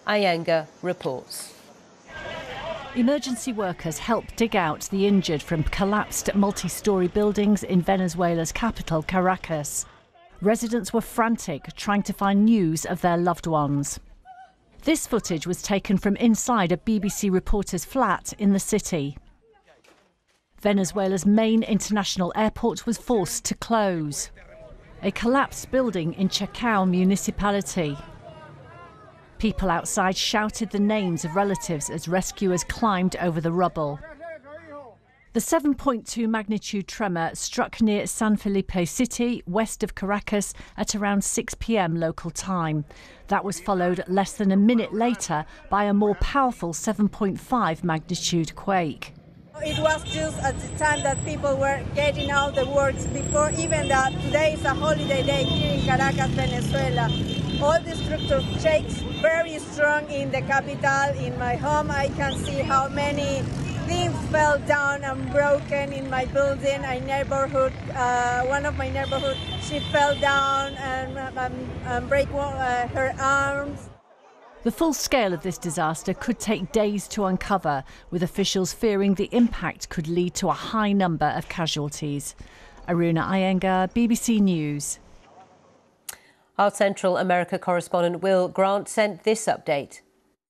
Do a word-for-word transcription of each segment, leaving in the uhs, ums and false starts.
Ayenga reports. Emergency workers helped dig out the injured from collapsed multi-storey buildings in Venezuela's capital, Caracas. Residents were frantic, trying to find news of their loved ones. This footage was taken from inside a B B C reporter's flat in the city. Venezuela's main international airport was forced to close. A collapsed building in Chacao municipality. People outside shouted the names of relatives as rescuers climbed over the rubble. The seven point two magnitude tremor struck near San Felipe City, west of Caracas, at around six p m local time. That was followed less than a minute later by a more powerful seven point five magnitude quake. It was just at the time that people were getting out the works before even that today is a holiday day here in Caracas, Venezuela. All the structure shakes very strong in the capital. In my home, I can see how many things fell down and broken in my building. A neighborhood, uh, one of my neighborhood, she fell down and, and, and break uh, her arms. The full scale of this disaster could take days to uncover, with officials fearing the impact could lead to a high number of casualties. Aruna Ayenga, B B C News. Our Central America correspondent Will Grant sent this update.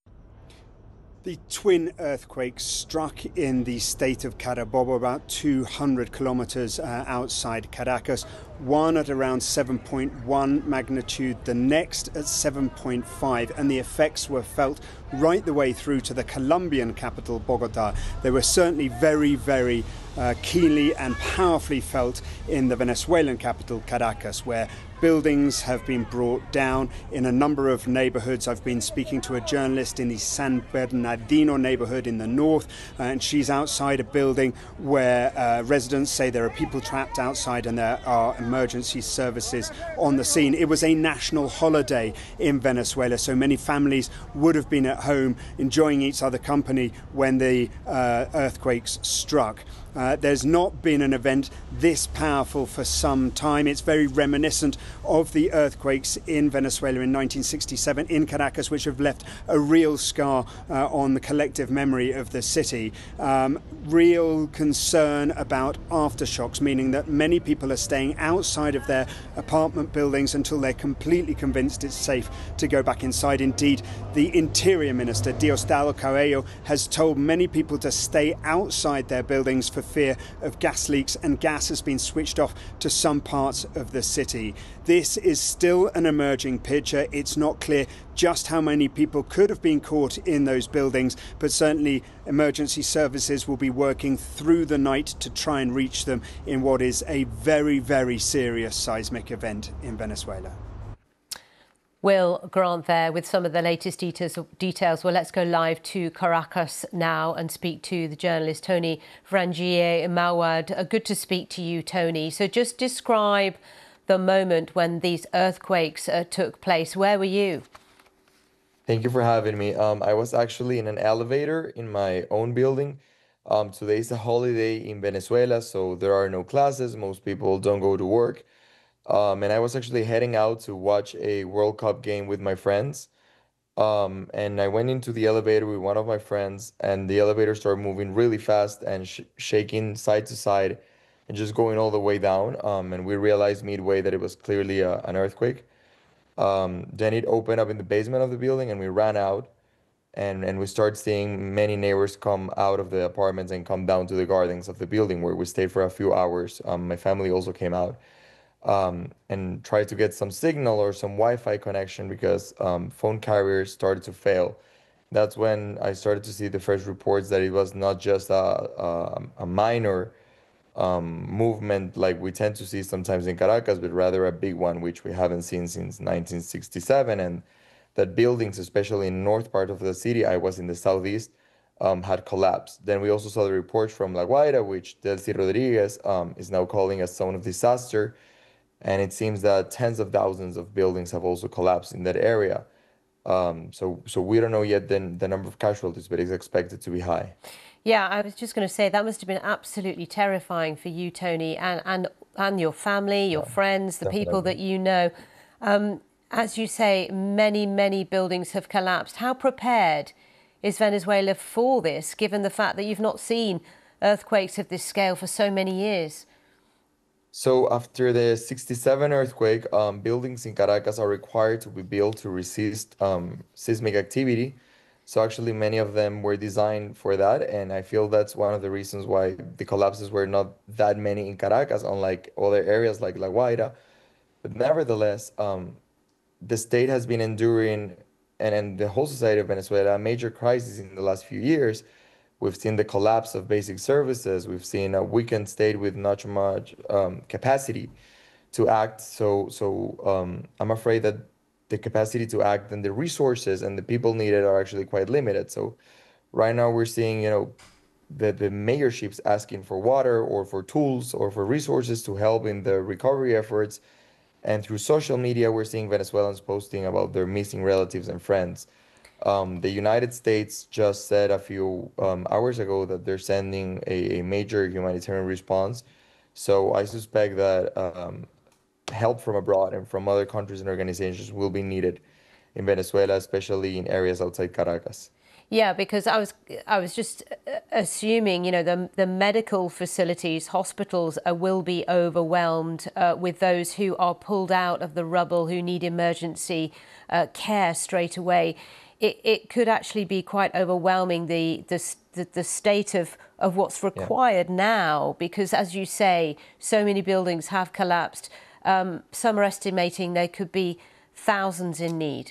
The twin earthquakes struck in the state of Carabobo, about two hundred kilometres uh, outside Caracas. One at around seven point one magnitude, the next at seven point five, and the effects were felt right the way through to the Colombian capital, Bogota. They were certainly very, very uh, keenly and powerfully felt in the Venezuelan capital, Caracas, where buildings have been brought down in a number of neighborhoods. I've been speaking to a journalist in the San Bernardino neighborhood in the north, uh, and she's outside a building where uh, residents say there are people trapped outside and there are emergency services on the scene. It was a national holiday in Venezuela, so many families would have been at home enjoying each other company when the uh, earthquakes struck. Uh, there's not been an event this powerful for some time. It's very reminiscent of the earthquakes in Venezuela in nineteen sixty-seven in Caracas, which have left a real scar uh, on the collective memory of the city. Um, real concern about aftershocks, meaning that many people are staying outside of their apartment buildings until they're completely convinced it's safe to go back inside. Indeed, the Interior Minister, Diosdado Cabello, has told many people to stay outside their buildings for fear of gas leaks, and gas has been switched off to some parts of the city. This is still an emerging picture. It's not clear just how many people could have been caught in those buildings, but certainly emergency services will be working through the night to try and reach them in what is a very, very serious seismic event in Venezuela. Will Grant there with some of the latest details. details. Well, let's go live to Caracas now and speak to the journalist Tony Frangieh Mawad. Uh, good to speak to you, Tony. So just describe the moment when these earthquakes uh, took place. Where were you? Thank you for having me. Um, I was actually in an elevator in my own building. Um, today is a holiday in Venezuela, so there are no classes. Most people don't go to work. Um, and I was actually heading out to watch a World Cup game with my friends. Um, and I went into the elevator with one of my friends, and the elevator started moving really fast and sh shaking side to side and just going all the way down. Um, and we realized midway that it was clearly a, an earthquake. Um, then it opened up in the basement of the building, and we ran out. And, and we started seeing many neighbors come out of the apartments and come down to the gardens of the building, where we stayed for a few hours. Um, my family also came out. Um, and try to get some signal or some Wi-Fi connection, because um, phone carriers started to fail. That's when I started to see the first reports that it was not just a, a, a minor um, movement like we tend to see sometimes in Caracas, but rather a big one, which we haven't seen since nineteen sixty-seven, and that buildings, especially in the north part of the city, I was in the southeast, um, had collapsed. Then we also saw the reports from La Guaira, which Delcy Rodriguez um, is now calling a zone of disaster. And it seems that tens of thousands of buildings have also collapsed in that area. Um, so, so we don't know yet the, the number of casualties, but it's expected to be high. Yeah, I was just going to say that must have been absolutely terrifying for you, Tony, and and, and your family, your yeah, friends, the definitely. people that you know. Um, As you say, many, many buildings have collapsed. How prepared is Venezuela for this, given the fact that you've not seen earthquakes of this scale for so many years? So after the sixty-seven earthquake, um, buildings in Caracas are required to be built to resist um, seismic activity. So actually, many of them were designed for that, and I feel that's one of the reasons why the collapses were not that many in Caracas, unlike other areas like La Guaira. But nevertheless, um, the state has been enduring, and, and the whole society of Venezuela, a major crisis in the last few years. We've seen the collapse of basic services. We've seen a weakened state with not much um, capacity to act. So, so um, I'm afraid that the capacity to act and the resources and the people needed are actually quite limited. So, right now we're seeing, you know, the the mayorships asking for water or for tools or for resources to help in the recovery efforts. And through social media, we're seeing Venezuelans posting about their missing relatives and friends. Um, the United States just said a few um, hours ago that they're sending a, a major humanitarian response. So I suspect that um, help from abroad and from other countries and organizations will be needed in Venezuela, especially in areas outside Caracas. Yeah, because I was I was just assuming, you know, the the medical facilities, hospitals uh, will be overwhelmed uh, with those who are pulled out of the rubble, who need emergency uh, care straight away. It it could actually be quite overwhelming, the the the, the state of of what's required yeah. now, because as you say, so many buildings have collapsed. Um, some are estimating there could be thousands in need.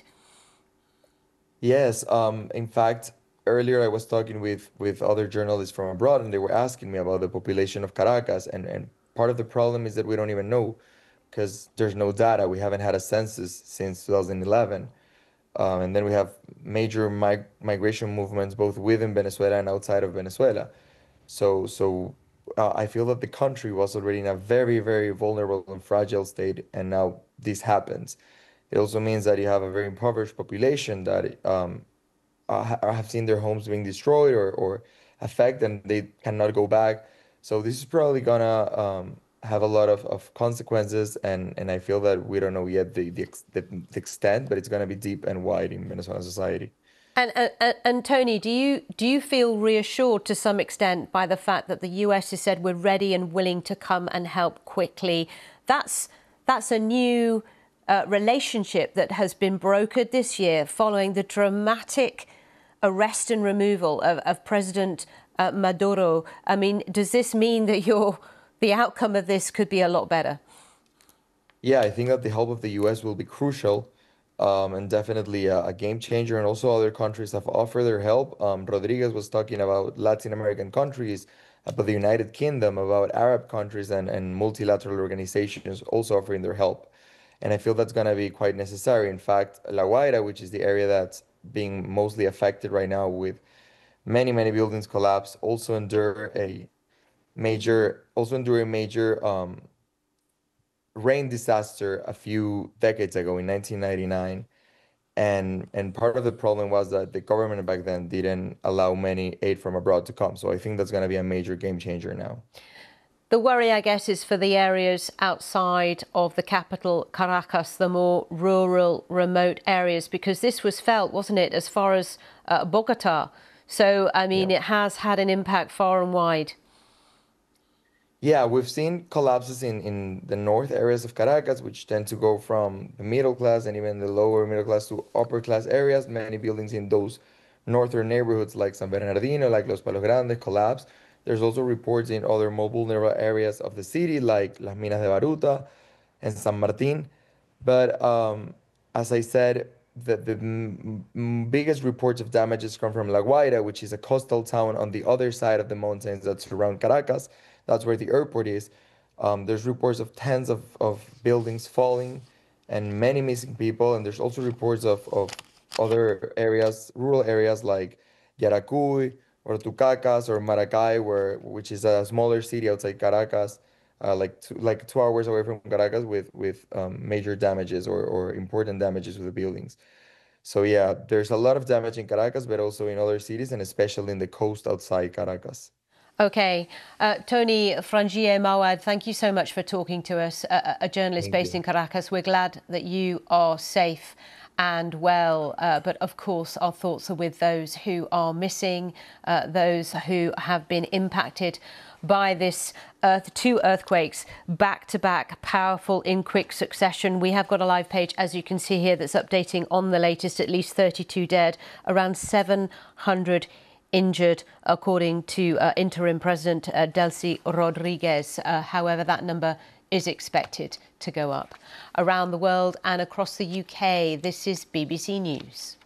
Yes, um, in fact, earlier I was talking with, with other journalists from abroad, and they were asking me about the population of Caracas. And, and part of the problem is that we don't even know because there's no data. We haven't had a census since two thousand eleven. Um, and then we have major mig migration movements both within Venezuela and outside of Venezuela. So, so uh, I feel that the country was already in a very, very vulnerable and fragile state, and now this happens. It also means that you have a very impoverished population that um, have seen their homes being destroyed or, or affected, and they cannot go back. So this is probably gonna um, have a lot of, of consequences, and, and I feel that we don't know yet the, the, the, the extent, but it's gonna be deep and wide in Venezuelan society. And, and, and Tony, do you do you feel reassured to some extent by the fact that the U S has said we're ready and willing to come and help quickly? That's that's a new Uh, relationship that has been brokered this year following the dramatic arrest and removal of, of President uh, Maduro. I mean, does this mean that your, the outcome of this could be a lot better? Yeah, I think that the help of the U S will be crucial um, and definitely a, a game changer. And also other countries have offered their help. Um, Rodriguez was talking about Latin American countries, about the United Kingdom, about Arab countries and, and multilateral organizations also offering their help. And I feel that's going to be quite necessary. In fact, La Guaira, which is the area that's being mostly affected right now with many, many buildings collapse, also endure a major, also endure a major um, rain disaster a few decades ago in nineteen ninety-nine. And, and part of the problem was that the government back then didn't allow many aid from abroad to come. So I think that's going to be a major game changer now. The worry, I guess, is for the areas outside of the capital, Caracas, the more rural, remote areas, because this was felt, wasn't it, as far as uh, Bogota. So, I mean, yeah. It has had an impact far and wide. Yeah, we've seen collapses in, in the north areas of Caracas, which tend to go from the middle class and even the lower middle class to upper class areas. Many buildings in those northern neighborhoods like San Bernardino, like Los Palos Grandes, collapse. There's also reports in other more vulnerable areas of the city, like Las Minas de Baruta and San Martin. But um, as I said, the, the m biggest reports of damages come from La Guaira, which is a coastal town on the other side of the mountains that surround Caracas. That's where the airport is. Um, there's reports of tens of, of buildings falling and many missing people. And there's also reports of, of other areas, rural areas like Yaracuy, or Tucacas or Maracay, where which is a smaller city outside Caracas, uh, like two, like two hours away from Caracas, with with um, major damages or or important damages with the buildings. So yeah, there's a lot of damage in Caracas, but also in other cities, and especially in the coast outside Caracas. Okay. Uh, Tony Frangieh Mawad, thank you so much for talking to us, a, a journalist Thank based you. in Caracas. We're glad that you are safe and well, uh, but of course our thoughts are with those who are missing, uh, those who have been impacted by this earth, two earthquakes back to back, powerful in quick succession. We have got a live page, as you can see here, that's updating on the latest. At least thirty-two dead, around seven hundred injured, according to uh, interim President uh, Delcy Rodriguez. Uh, however, that number is expected to go up. Around the world and across the U K, this is B B C News.